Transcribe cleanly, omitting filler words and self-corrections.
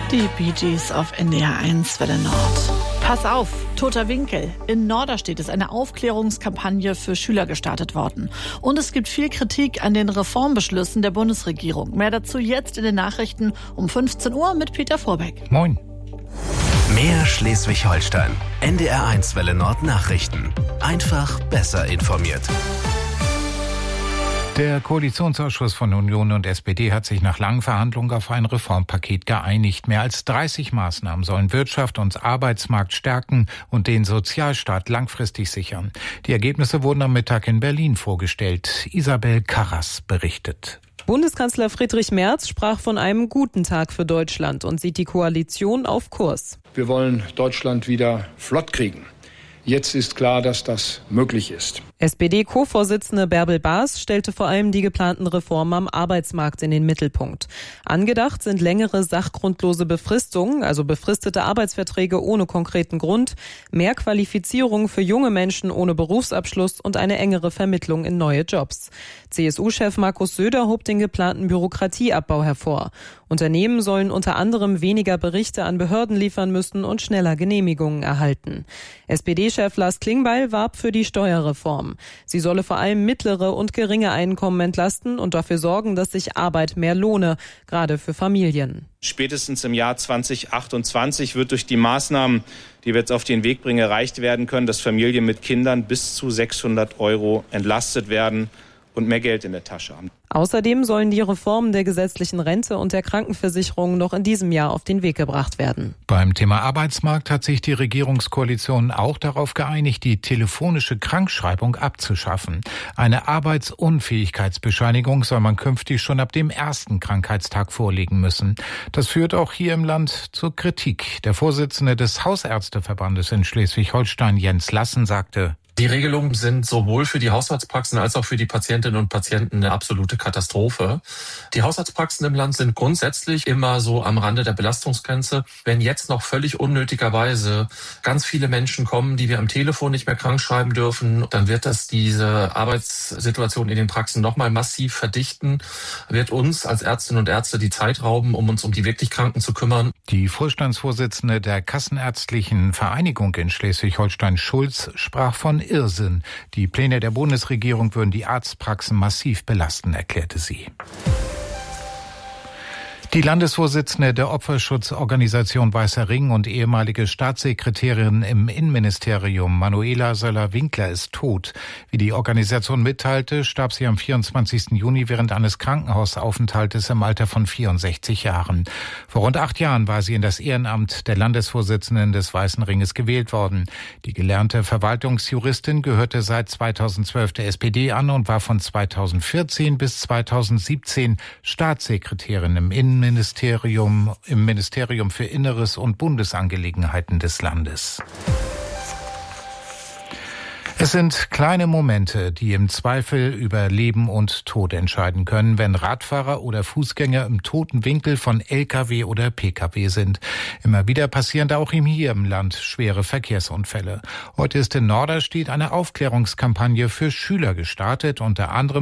Die Bee Gees auf NDR 1 Welle Nord. Pass auf, toter Winkel. In Norderstedt ist eine Aufklärungskampagne für Schüler gestartet worden. Und es gibt viel Kritik an den Reformbeschlüssen der Bundesregierung. Mehr dazu jetzt in den Nachrichten um 15 Uhr mit Peter Vorbeck. Moin. Mehr Schleswig-Holstein. NDR 1 Welle Nord Nachrichten. Einfach besser informiert. Der Koalitionsausschuss von Union und SPD hat sich nach langen Verhandlungen auf ein Reformpaket geeinigt. Mehr als 30 Maßnahmen sollen Wirtschaft und Arbeitsmarkt stärken und den Sozialstaat langfristig sichern. Die Ergebnisse wurden am Mittag in Berlin vorgestellt. Isabel Karras berichtet. Bundeskanzler Friedrich Merz sprach von einem guten Tag für Deutschland und sieht die Koalition auf Kurs. Wir wollen Deutschland wieder flott kriegen. Jetzt ist klar, dass das möglich ist. SPD-Co-Vorsitzende Bärbel Baas stellte vor allem die geplanten Reformen am Arbeitsmarkt in den Mittelpunkt. Angedacht sind längere sachgrundlose Befristungen, also befristete Arbeitsverträge ohne konkreten Grund, mehr Qualifizierung für junge Menschen ohne Berufsabschluss und eine engere Vermittlung in neue Jobs. CSU-Chef Markus Söder hob den geplanten Bürokratieabbau hervor. Unternehmen sollen unter anderem weniger Berichte an Behörden liefern müssen und schneller Genehmigungen erhalten. SPD-Chef Lars Klingbeil warb für die Steuerreform. Sie solle vor allem mittlere und geringe Einkommen entlasten und dafür sorgen, dass sich Arbeit mehr lohne, gerade für Familien. Spätestens im Jahr 2028 wird durch die Maßnahmen, die wir jetzt auf den Weg bringen, erreicht werden können, dass Familien mit Kindern bis zu 600 € entlastet werden und mehr Geld in der Tasche haben. Außerdem sollen die Reformen der gesetzlichen Rente und der Krankenversicherung noch in diesem Jahr auf den Weg gebracht werden. Beim Thema Arbeitsmarkt hat sich die Regierungskoalition auch darauf geeinigt, die telefonische Krankschreibung abzuschaffen. Eine Arbeitsunfähigkeitsbescheinigung soll man künftig schon ab dem ersten Krankheitstag vorlegen müssen. Das führt auch hier im Land zur Kritik. Der Vorsitzende des Hausärzteverbandes in Schleswig-Holstein, Jens Lassen, sagte: Die Regelungen sind sowohl für die Hausarztpraxen als auch für die Patientinnen und Patienten eine absolute Katastrophe. Die Hausarztpraxen im Land sind grundsätzlich immer so am Rande der Belastungsgrenze. Wenn jetzt noch völlig unnötigerweise ganz viele Menschen kommen, die wir am Telefon nicht mehr krank schreiben dürfen, dann wird das diese Arbeitssituation in den Praxen nochmal massiv verdichten, wird uns als Ärztinnen und Ärzte die Zeit rauben, um uns um die wirklich Kranken zu kümmern. Die Vorstandsvorsitzende der Kassenärztlichen Vereinigung in Schleswig-Holstein, Schulz, sprach von Irrsinn. Die Pläne der Bundesregierung würden die Arztpraxen massiv belasten, erklärte sie. Die Landesvorsitzende der Opferschutzorganisation Weißer Ring und ehemalige Staatssekretärin im Innenministerium, Manuela Söller-Winkler, ist tot. Wie die Organisation mitteilte, starb sie am 24. Juni während eines Krankenhausaufenthaltes im Alter von 64 Jahren. Vor rund 8 Jahren war sie in das Ehrenamt der Landesvorsitzenden des Weißen Ringes gewählt worden. Die gelernte Verwaltungsjuristin gehörte seit 2012 der SPD an und war von 2014 bis 2017 Staatssekretärin im Ministerium für Inneres und Bundesangelegenheiten des Landes. Es sind kleine Momente, die im Zweifel über Leben und Tod entscheiden können, wenn Radfahrer oder Fußgänger im toten Winkel von LKW oder PKW sind. Immer wieder passieren da auch hier im Land schwere Verkehrsunfälle. Heute ist in Norderstedt eine Aufklärungskampagne für Schüler gestartet. Unter anderem